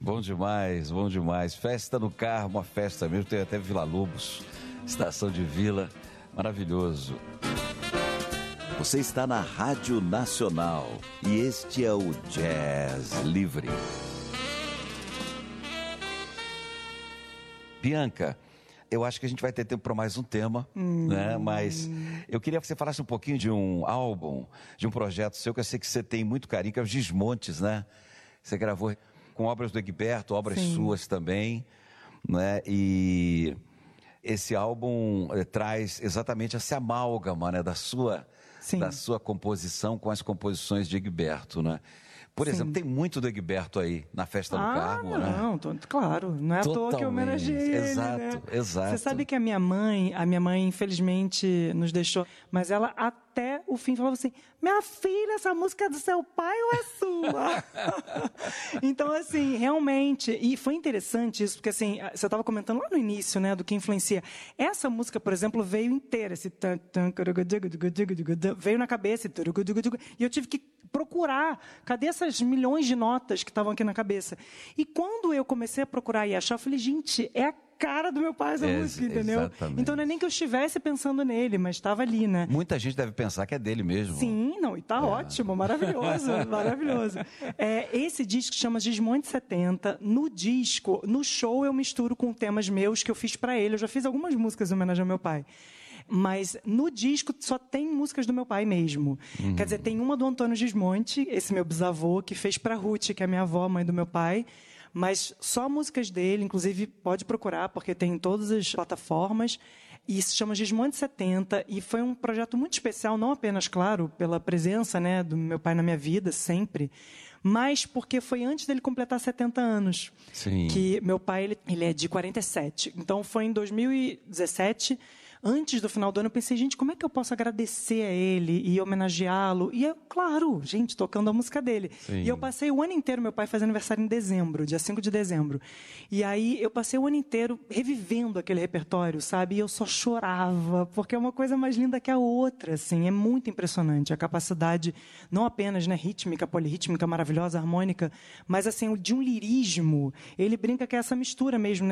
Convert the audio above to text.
Bom demais, bom demais. Festa no Carmo, uma festa mesmo. Tem até Vila Lobos, estação de Vila. Maravilhoso. Você está na Rádio Nacional e este é o Jazz Livre. Bianca, eu acho que a gente vai ter tempo para mais um tema, né? Mas eu queria que você falasse um pouquinho de um álbum, de um projeto seu, que eu sei que você tem muito carinho, que é os Desmontes, né? Você gravou com obras do Egberto, obras suas também, né? E esse álbum traz exatamente essa amálgama, né? Da sua composição com as composições de Egberto, né? Por exemplo, tem muito do Egberto aí na Festa do Carmo, né? Não, claro, não é à toa que eu homenageei ele, exato, né? Exato. Você sabe que a minha mãe infelizmente nos deixou, mas ela até o fim falava assim: minha filha, essa música é do seu pai ou é sua? Então, assim, realmente, e foi interessante isso, porque assim, você estava comentando lá no início, né, do que influencia. Essa música, por exemplo, veio inteira, esse veio na cabeça, e eu tive que procurar, cadê essas milhões de notas que estavam aqui na cabeça? E quando eu comecei a procurar e achar, eu falei, gente, é a cara do meu pai essa música, entendeu? Exatamente. Então não é nem que eu estivesse pensando nele, mas estava ali, né? Muita gente deve pensar que é dele mesmo. Sim, não, e tá ótimo, maravilhoso, maravilhoso. Esse disco chama Desmonte 70. No disco, no show eu misturo com temas meus que eu fiz pra ele. Eu já fiz algumas músicas em homenagem ao meu pai. Mas no disco só tem músicas do meu pai mesmo. Quer dizer, tem uma do Antônio Gismonti, esse meu bisavô, que fez pra Ruth, que é a minha avó, mãe do meu pai. Mas só músicas dele, inclusive pode procurar, porque tem em todas as plataformas. E se chama Gismonte 70. E foi um projeto muito especial, não apenas, claro, pela presença, né, do meu pai na minha vida, sempre, mas porque foi antes dele completar 70 anos. Sim. Que meu pai, ele é de 47. Então foi em 2017... Antes do final do ano, eu pensei, gente, como é que eu posso agradecer a ele e homenageá-lo? E eu, claro, gente, tocando a música dele. Sim. E eu passei o ano inteiro, meu pai faz aniversário em dezembro, dia 5 de dezembro. E aí eu passei o ano inteiro revivendo aquele repertório, sabe? E eu só chorava, porque é uma coisa mais linda que a outra, assim. É muito impressionante a capacidade, não apenas, né, rítmica, polirrítmica, maravilhosa, harmônica, mas, assim, de um lirismo. Ele brinca que é essa mistura mesmo, né?